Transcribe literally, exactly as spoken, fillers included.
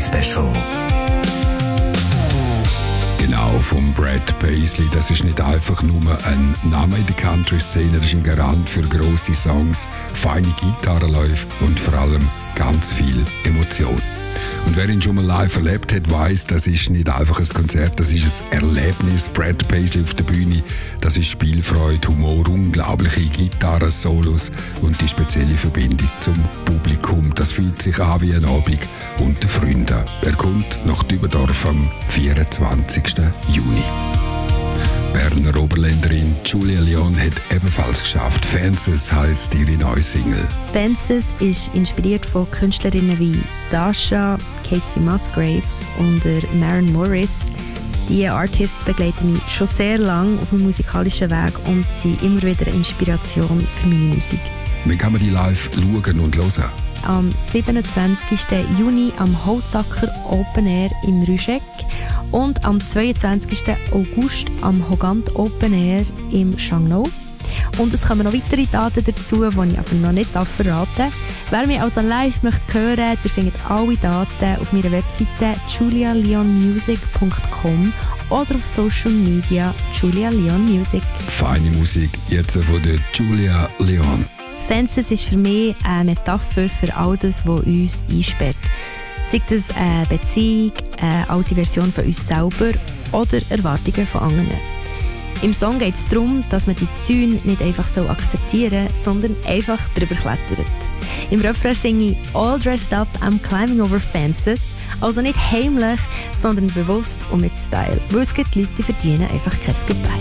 Special. Genau, vom Brad Paisley. Das ist nicht einfach nur ein Name in der Country-Szene, das ist ein Garant für grosse Songs, feine Gitarrenläufe und vor allem ganz viel Emotion. Und wer ihn schon mal live erlebt hat, weiss, das ist nicht einfach ein Konzert, das ist ein Erlebnis. Brad Paisley auf der Bühne, das ist Spielfreude, Humor, unglaubliche Gitarren-Solos und die spezielle Verbindung zum Publikum. Das fühlt sich an wie ein Abend unter Freunden. Er kommt nach Dübendorf am vierundzwanzigsten Juni. Berner Oberländerin Julia Leon hat ebenfalls geschafft. «Fences» heisst ihre neue Single. «Fences» ist inspiriert von Künstlerinnen wie Dasha, Casey Musgraves und Maren Morris. Diese Artists begleiten mich schon sehr lange auf meinem musikalischen Weg und sind immer wieder Inspiration für meine Musik. Wie kann man die live schauen und hören? Am siebenundzwanzigsten Juni am Holzacker Open Air im Rüschegg und am zweiundzwanzigsten August am Hogant Open Air im Schangnau. Und es kommen noch weitere Daten dazu, die ich aber noch nicht verraten darf. Wer mich also live möchte hören, der findet alle Daten auf meiner Webseite julia leon music punkt com oder auf Social Media Julia Leon Music. Feine Musik, jetzt von der Julia Leon. «Fences» ist für mich eine Metapher für all das, was uns einsperrt. Sei das eine Beziehung, eine alte Version von uns selber oder Erwartungen von anderen. Im Song geht es darum, dass man die Zäune nicht einfach so akzeptieren, sondern einfach drüber klettert. Im Refrain singe ich «All dressed up, I'm climbing over fences», also nicht heimlich, sondern bewusst und mit Style, weil es gibt Leute, die verdienen einfach kein Goodbye.